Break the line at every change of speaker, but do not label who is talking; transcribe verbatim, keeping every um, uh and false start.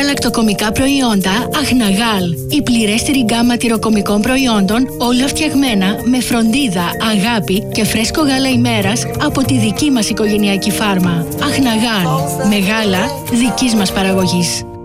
γαλακτοκομικά προϊόντα Αχναγάλ. Η πληρέστερη γκάμα τυροκομικών προϊόντων, όλα φτιαγμένα με φροντίδα, αγάπη και φρέσκο γάλα ημέρας από τη δική μας οικογενειακή φάρμα. Αχναγάλ. Με γάλα δικής μας παραγωγής.